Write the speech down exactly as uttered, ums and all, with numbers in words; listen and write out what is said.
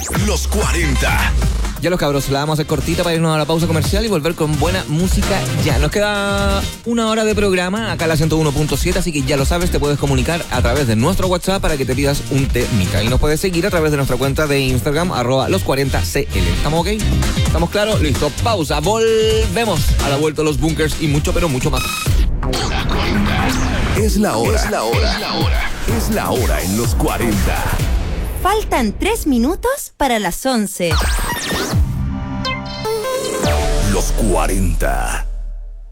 Los cuarenta. Ya los cabros, la vamos a hacer cortita para irnos a la pausa comercial y volver con buena música ya. Nos queda una hora de programa acá en la ciento uno punto siete, así que ya lo sabes, te puedes comunicar a través de nuestro WhatsApp para que te pidas un temita. Y nos puedes seguir a través de nuestra cuenta de Instagram, arroba los cuarenta C L. ¿Estamos ok? ¿Estamos claros? Listo, pausa. Volvemos a la vuelta de los bunkers y mucho, pero mucho más. Es la hora. Es la hora. Es la hora. Es la hora en los cuarenta. Faltan tres minutos para las once. Los cuarenta.